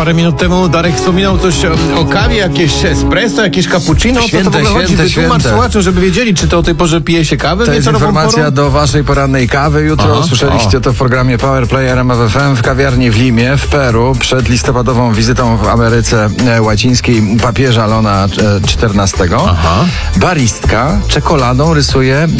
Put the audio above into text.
parę minut temu Darek wspominał coś o kawie, jakieś espresso, jakieś cappuccino. Święte, to w ogóle chodzi? Wytłumacz słuchaczom, żeby wiedzieli, czy to o tej porze pije się kawę. To jest informacja do waszej porannej kawy. Jutro usłyszeliście to w programie Power Play RMF FM w kawiarni w Limie, w Peru, przed listopadową wizytą w Ameryce Łacińskiej papieża Leona XIV. Baristka czekoladą rysuje